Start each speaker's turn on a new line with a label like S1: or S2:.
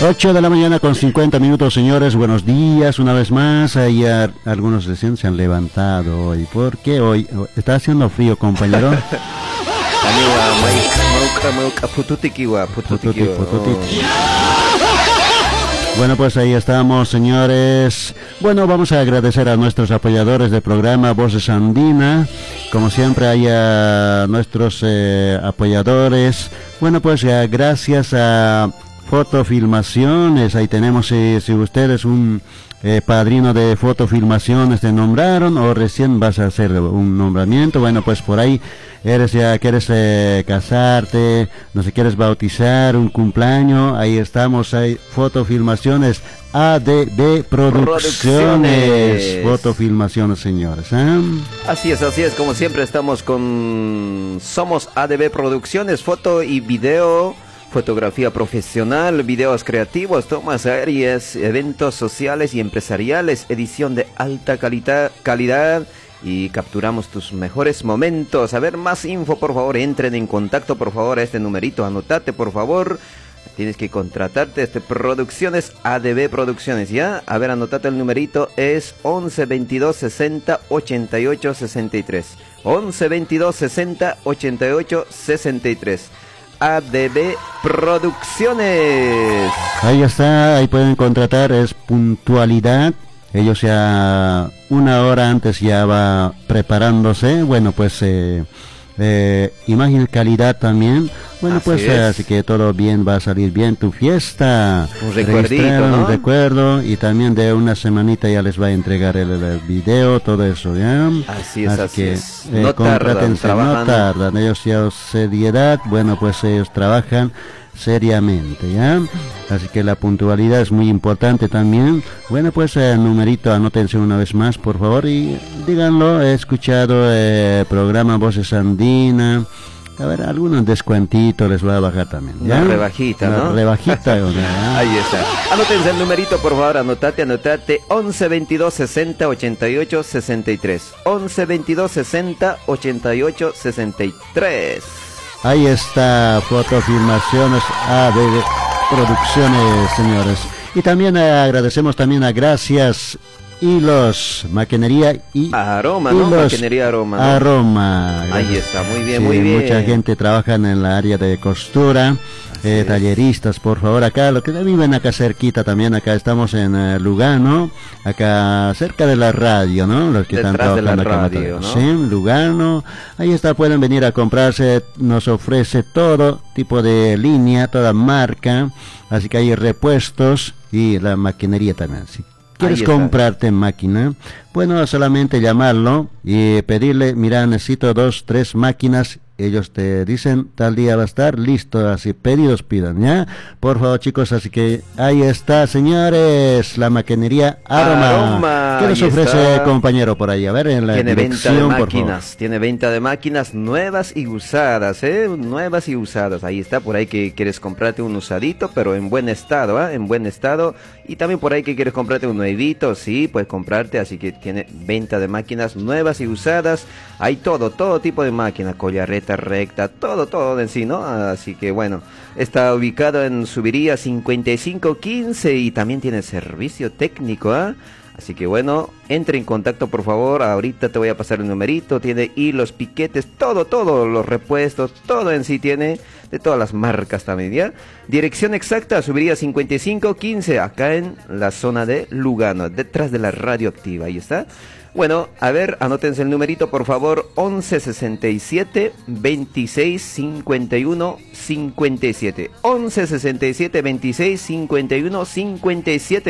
S1: 8 de la mañana con 50 minutos, señores. Buenos días una vez más. Ayer algunos recién se han levantado hoy. ¿Por qué hoy? ¿Está haciendo frío, compañero? Bueno, pues ahí estamos, señores. Bueno, vamos a agradecer a nuestros apoyadores del programa Voces Andina. Como siempre, hay a nuestros apoyadores. Bueno, pues gracias a Fotofilmaciones. Ahí tenemos, si usted es un padrino de Fotofilmaciones, te nombraron o recién vas a hacer un nombramiento. Bueno, pues por ahí quieres casarte, no sé, quieres bautizar, un cumpleaños, ahí estamos, hay Fotofilmaciones, ADB Producciones. Fotofilmaciones, señores,
S2: Así es, como siempre estamos somos ADB Producciones, foto y video, fotografía profesional, videos creativos, tomas aéreas, eventos sociales y empresariales, edición de alta calidad y capturamos tus mejores momentos. A ver, más info, por favor, entren en contacto, por favor, a este numerito, anotate, por favor. Tienes que contratarte, Producciones, ADB Producciones, ¿ya? A ver, anotate el numerito, es 11 22 60 88 63. 11 22 60 88 63. ADB Producciones.
S1: Ahí está, ahí pueden contratar, es puntualidad. Ellos ya una hora antes ya va preparándose. Bueno, pues imagen calidad también. Bueno, así pues así que todo bien, va a salir bien tu fiesta.
S2: Un recuerdito, ¿no?
S1: Un recuerdo, y también de una semanita ya les va a entregar el video, todo eso, ¿ya?
S2: Así es.
S1: No tardan, ellos ya seriedad. Bueno, pues ellos trabajan seriamente, ¿ya? Así que la puntualidad es muy importante también. Bueno, pues el numerito, anótense una vez más, por favor, y díganlo, he escuchado programa Voces Andina. A ver, algún descuentito les va a bajar también, ¿ya?
S2: Una rebajita, ¿no?
S1: Una rebajita.
S2: Ahí está. Anótense el numerito, por favor, anotate. 11 22 60 88 63. 11 22 60 88 63.
S1: Ahí está, Fotofilmaciones ADB Producciones, señores. Y también agradecemos también a Gracias Hilos, Maquinería y
S2: Aroma,
S1: Hilos,
S2: ¿no? Maquinería Aroma, ¿no?
S1: Aroma.
S2: Ahí está, muy bien,
S1: sí,
S2: muy bien.
S1: Mucha gente trabaja en el área de costura. Talleristas, por favor, acá, lo que viven acá cerquita también, acá estamos en Lugano, acá cerca de la radio, ¿no? Los que están trabajando
S2: de la
S1: acá,
S2: radio, ¿no?
S1: Sí, Lugano, ahí está, pueden venir a comprarse, nos ofrece todo tipo de línea, toda marca, así que hay repuestos y la maquinería también, sí. ¿Quieres comprarte máquina? Bueno, solamente llamarlo y pedirle, mira, necesito 2, 3 máquinas. Ellos te dicen, tal día va a estar listo, así pedidos pidan, ¿ya? Por favor, chicos, así que ahí está, señores, la maquinería Aroma. ¿Qué les ofrece, compañero, por ahí? A ver, en la dirección,
S2: venta de máquinas, tiene venta de máquinas nuevas y usadas, nuevas y usadas. Ahí está, por ahí que quieres comprarte un usadito, pero en buen estado, en buen estado. Y también por ahí que quieres comprarte un nuevito, sí, puedes comprarte, así que tiene venta de máquinas nuevas y usadas. Hay todo tipo de máquinas, collarreta recta, todo en sí, ¿no? Así que bueno, está ubicado en Subiría 5515 y también tiene servicio técnico, Así que bueno, entre en contacto, por favor. Ahorita te voy a pasar el numerito. Tiene hilos, piquetes, todo, los repuestos, todo en sí tiene, de todas las marcas también, ¿ya? Dirección exacta, Subiría 5515, acá en la zona de Lugano, detrás de la radioactiva, ahí está. Bueno, a ver, anótense el numerito, por favor, 11 67 26 51 57. 11 67 26 51 57.